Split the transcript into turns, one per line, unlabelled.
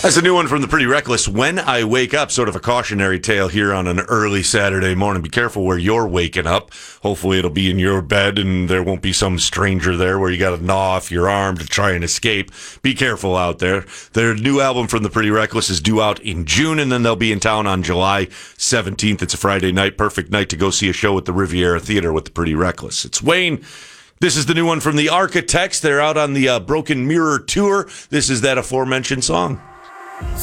That's a new one from the Pretty Reckless. When I Wake Up, sort of a cautionary tale here on an early Saturday morning. Be careful where you're waking up. Hopefully it'll be in your bed and there won't be some stranger there where you got to gnaw off your arm to try and escape. Be careful out there. Their new album from the Pretty Reckless is due out in June, and then they'll be in town on July 17th. It's a Friday night. Perfect night to go see a show at the Riviera Theater with the Pretty Reckless. It's Wayne. This is the new one from the Architects. They're out on the Broken Mirror Tour. This is that aforementioned song.